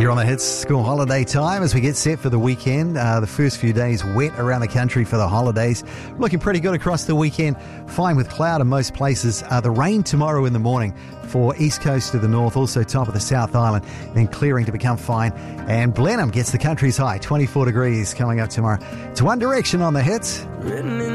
You're on the Hits school holiday time as we get set for the weekend. The first few days wet around the country for the holidays. Looking pretty good across the weekend. Fine with cloud in most places. The rain tomorrow in the morning for east coast to the north, also top of the South Island, then clearing to become fine. And Blenheim gets the country's high, 24 degrees coming up tomorrow. It's One Direction on the Hits. Written in